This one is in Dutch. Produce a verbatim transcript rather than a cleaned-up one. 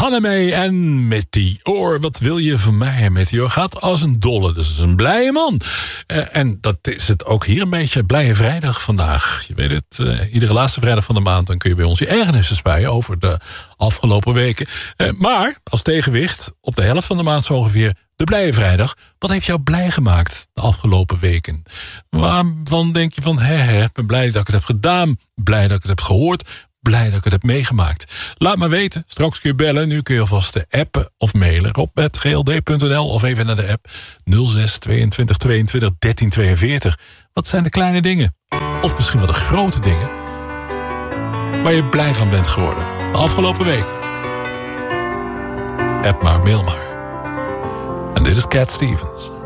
Hannemee en Meteor. Wat wil je van mij? Meteor gaat als een dolle, dus is een blije man. Uh, en dat is het ook hier een beetje. Blije vrijdag vandaag. Je weet het, uh, iedere laatste vrijdag van de maand... dan kun je bij ons je ergernissen spuien over de afgelopen weken. Uh, maar als tegenwicht, op de helft van de maand zo ongeveer... de blije vrijdag. Wat heeft jou blij gemaakt de afgelopen weken? Waarvan denk je van, hè, hè, ik ben blij dat ik het heb gedaan. Blij dat ik het heb gehoord. Blij dat ik het heb meegemaakt. Laat maar weten. Straks kun je bellen. Nu kun je alvast appen of mailen. Rob at g l d punt n l of even naar de app nul zes tweeëntwintig tweeëntwintig dertien tweeënveertig. Wat zijn de kleine dingen? Of misschien wat de grote dingen waar je blij van bent geworden de afgelopen weken? App maar, mail maar. En dit is Cat Stevens.